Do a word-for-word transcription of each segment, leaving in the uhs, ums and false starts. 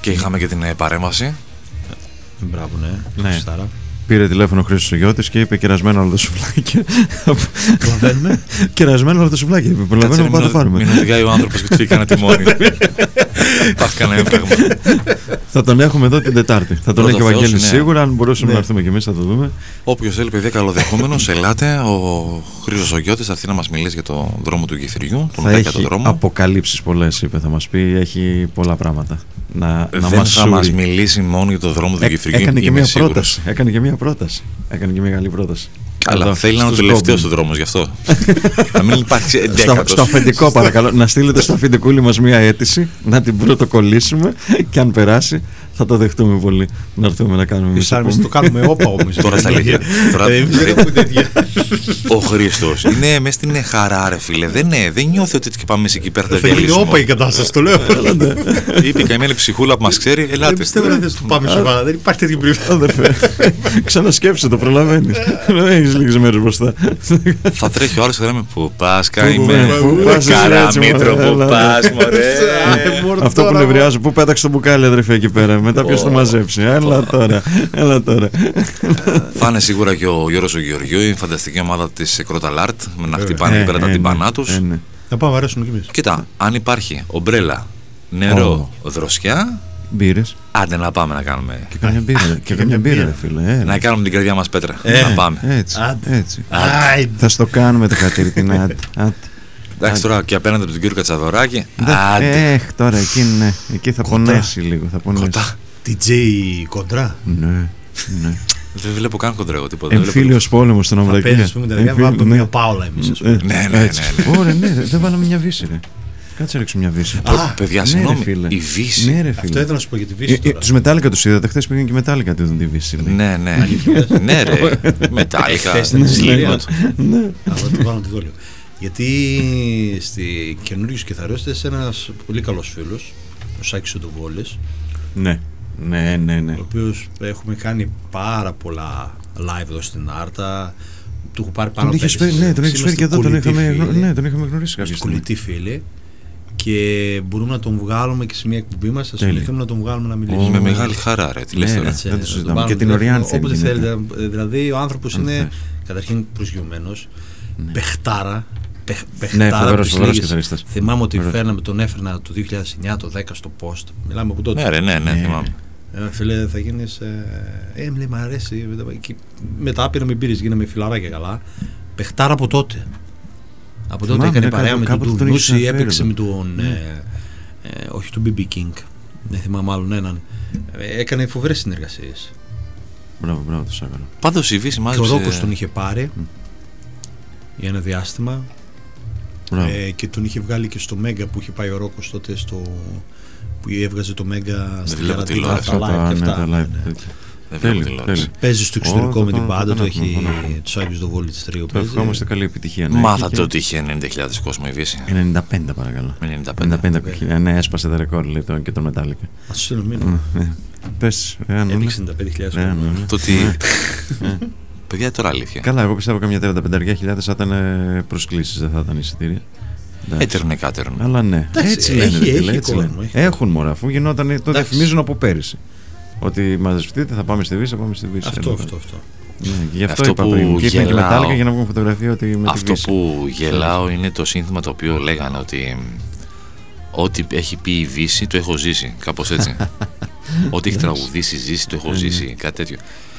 Και είχαμε και την παρέμβαση. Μπράβο, ναι. ναι. Πήρε τηλέφωνο ο Χρήστος ο Γιώτης και είπε κερασμένο όλο το σουβλάκι. Προλαβαίνουμε. Κερασμένο όλο το σουβλάκι. Είπε, προλαβαίνουμε να το πάρουμε. Μην οδηγάει ο άνθρωπος και του φύγει κανένα τιμόνι. Πάθει κανένα έμφραγμα. Θα τον έχουμε εδώ την Τετάρτη. Θα τον έχει ο Βαγγέλης σίγουρα. Αν μπορούσαμε ναι. να έρθουμε κι εμείς θα το δούμε. Όποιος θέλει, παιδιά, καλοδεχόμενος, ελάτε. Ο Χρήστος ο Γιώτης θα έρθει να μας μιλήσει για το δρόμο του Κιθυριού. Θα έχει αποκαλύψεις πολλές, είπε. Θα μας πει, έχει πολλά πράγματα. Να, δεν να θα μας, μας μιλήσει μόνο για το δρόμο του Κιθυριού. Έκανε και μια πρόταση. Έκανε και μια πρόταση. Έκανε και μεγάλη πρόταση. Αλλά εδώ, θέλει να είναι ο τελευταίος του δρόμος γι' αυτό. Να μην υπάρξει εντέκατος. Στο αφεντικό, παρακαλώ, να στείλετε στο αφεντικούλι μας μια αίτηση, να την πρωτοκολλήσουμε και αν περάσει θα το δεχτούμε πολύ. Να έρθουμε να κάνουμε εμείς. Εμείς το κάνουμε όπα όμως. Τώρα στα λίγα. Ο Χρήστος είναι μέσα στην χαρά, ρε φίλε. Δεν νιώθει ότι και πάμε εκεί πέρα. Θα γίνει όπα η κατάσταση, το λέω. Είπε η καημένη ψυχούλα που μας ξέρει, ελάτε. Δεν πιστεύω να θες το πάμε σοβαρά. Δεν υπάρχει τέτοια περίπτωση. Ξανασκέψε το, προλαβαίνεις. Έχεις λίγες μέρες μπροστά. Θα τρέχει ο άλλος και λέμε πού πας καημένη. Καραμήτρο, πού πας μωρέ. Αυτό που νευριάζω, πού πέταξε το μπουκάλι αδερφέ εκεί πέρα. Μετά ποιος το μαζέψει. Έλα τώρα, έλα τώρα. Θα είναι σίγουρα και ο Γιώργος ο Γεωργιού, η φανταστική ομάδα της Κρόταλάρτ, με να χτυπάνε εκεί πέρα τα τυμπανά τους. Να πάμε, αρέσουν κι εμείς. Κοίτα, αν υπάρχει ομπρέλα, νερό, δροσιά, μπύρες. Άντε να πάμε να κάνουμε. Και καμιά μπύρα, και καμιά μπύρα, ρε φίλε. Να κάνουμε την καρδιά μας πέτρα. Να πάμε. Έτσι, έτσι. Θα στο κάνουμε το κατήρι. Εντάξει, τώρα και απέναντι από τον κύριο Κατσαδωράκη. Έχ, τώρα εκεί ναι. Εκεί θα πονέσει λίγο. Κοντά. τι τζέι κοντρά. Ναι, ναι. Δεν βλέπω καν κοντρά εγώ τίποτα. Εμφύλιος πόλεμος στην Αμερική. Θα παίζεις, πούμε, τα βάλουμε μια πάολα εμείς. Ναι, ναι, ναι. Ωραία, ναι, δεν βάλαμε μια βύση, ρε. Κάτσε ρίξουμε μια βύση. Α, παιδιά, συγγνώμη. Η βύση. Ναι, ρε φίλε. Αυτό ήθελα να σου πω για τη βύση. Τους Μετάλλικα τους είδατε. Χθες πήγαν και Μετάλλικα τη τη βύση. Ναι, ναι. Ναι, ρε. Μετάλλικα. Ναι. Αλλά το βάλω τη δόλιο. Γιατί στη καινούργιους κιθαρίστες ένας πολύ καλός φίλος, ο Σάκης ο Ντοβόλης. Ναι. Ναι, ναι, ναι. Ο οποίος έχουμε κάνει πάρα πολλά live εδώ στην Άρτα. Του έχω πάρει πάνω από πέρυσι. Ναι, τον έχεις φέρει και εδώ, τον είχαμε, ναι, τον είχαμε γνωρίσει κάποια στιγμή. Κολλητοί φίλοι. Και μπορούμε να τον βγάλουμε και σε μια εκπομπή μας. Θα ασχοληθούμε να τον βγάλουμε να μιλήσουμε. Με μεγάλη χαρά, ρε. Τι λες τώρα. Δεν το συζητάμε. Και την Οριάνθη. Όποτε θέλετε. Δηλαδή ο άνθρωπος είναι καταρχήν προσγειωμένος, παιχτάρα. Παιχτάρα από τις λίγες. Θυμάμαι ότι φέρναμε, τον έφερνα το δύο χιλιάδες εννιά, το δέκα στο post. Μιλάμε από τότε. Ναι, ναι, ναι, θυμάμαι. Ε, φίλε, θα γίνεις. Ε, μου λέει, μ' αρέσει. Μετά πήραμε μπύρες, γίναμε φιλαράκια καλά. Παιχτάρα από τότε. Από τότε έκανε παρέα με τον Τουρνούση, έπαιξε με τον. Όχι, τον μπι μπι King. Δεν θυμάμαι άλλον έναν. Έκανε φοβερές συνεργασίες. Μπράβο, μπράβο, το σάκαλο. Πάντως η Βύση μάζεψε. Και ο Ρόκος τον είχε πάρει για ένα διάστημα. Ε, και τον είχε βγάλει και στο Μέγκα που είχε πάει ο Ρόκος τότε στο, που έβγαζε το Μέγκα στην Καραντίνα, τα live και αυτά. Παίζει στο εξωτερικό με την μπάντα του, έχει τους Άγιους Δοβόλητς τρίο. Ευχόμαστε καλή επιτυχία. Μάθατε ότι είχε ενενήντα χιλιάδες κόσμο η Βύση. ενενήντα πέντε παρακαλώ. ενενήντα πέντε χιλιάδες, ναι, έσπασε τα ρεκόρ και τον Μετάλλικα. Ας σου στείλω μήνυμα. Πες, έδειξε ενενήντα πέντε χιλιάδες κόσμο. Το τι... Παιδιά, τώρα αλήθεια. Καλά, εγώ πιστεύω καμιά τριάντα πέντε χιλιάδες θα ήταν προσκλήσεις, δεν θα ήταν εισιτήρια. Έτερνε κάτερνε. Αλλά ναι, έτσι λένε. Έχουν μωρά, αφού γινόταν, το διαφημίζουν από πέρυσι. Ότι μαζευτείτε, θα πάμε στη Βύση, θα πάμε στη Βύση. Αυτό, αυτό, αυτό. Γι' αυτό είπα πριν. Και ήρθαν και Μετάλλικα για να βγουν φωτογραφία ότι με τη Βύση. Αυτό που γελάω είναι το σύνθημα το οποίο λέγανε ότι ό,τι έχει πει η Βύση το έχω ζήσει. Κάπως έτσι. Ό,τι έχει τραγουδήσει, ζήσει, το έχω ζήσει. Κάτι τέτοιο.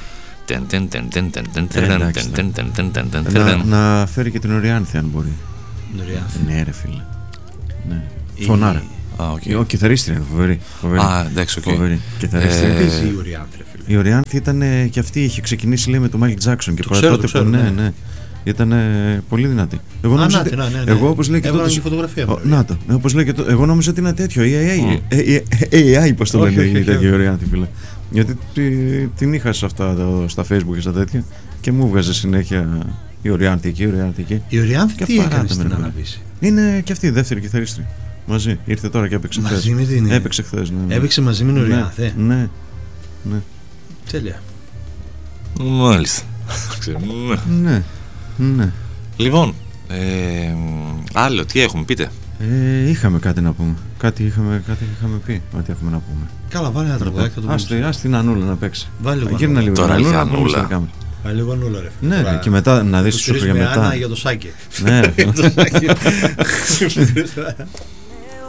Να φέρει και την Οριάνθη αν μπορεί. Ναι, ρε φίλε. Φωνάρα. Ο κιθαρίστρια είναι φοβερή. Α, εντάξει, οκ. Φοβερή κιθαρίστρια. Η Οριάνθη ήταν και αυτή, είχε ξεκινήσει λέει με τον Μάικλ Τζάκσον και παρά τότε που ναι, ναι. Ήταν πολύ δυνατή. Εγώ νόμιζα ότι. Εγώ όπως λέει και τότε. Να το. Όπως λέει και τότε. Εγώ νόμιζα ότι είναι τέτοιο. έι άι, πώς το λένε η τέτοια Οριάνθη, φίλε. Γιατί την είχα σε αυτά στα Facebook και στα τέτοια και μου βγάζε συνέχεια η Οριάνθη εκεί, η Οριάνθη εκεί. Η Οριάνθη τι έκανε στην Αναβύση? Είναι και αυτή η δεύτερη κιθαρίστρια. Μαζί. Ήρθε τώρα και έπαιξε χθες. Μαζί με την. Έπαιξε χθες. Ναι. Έπαιξε μαζί με την Οριάνθη. Ναι. Ναι. Τέλεια. Μάλιστα. Ναι. Ναι. Λοιπόν, ε, άλλο τι έχουμε, πείτε. Ε, είχαμε κάτι να πούμε. Κάτι είχαμε, κάτι είχαμε πει ότι έχουμε να πούμε. Καλά, βάλε ένα τραγουδάκι. Ας την Ανούλα να παίξει. Βάλε λίγο. Τώρα η Ανούλα. Βάλε λίγο Ανούλα, ρε. Ναι, τώρα, και μετά να δεις τους για μετά. Για το Σάκη. Ναι, για το Σάκη.